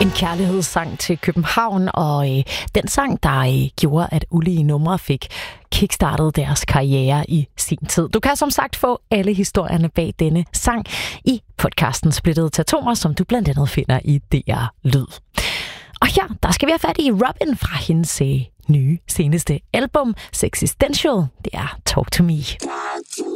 En kærlighedssang til København, og den sang, der gjorde, at Ulige Numre fik kickstartet deres karriere i sin tid. Du kan som sagt få alle historierne bag denne sang i podcasten Splittede til Atomer, som du blandt andet finder i DR Lyd. Og her, der skal vi have fat i Robyn fra hendes nye seneste album, Sexistential. Det er Talk to Me.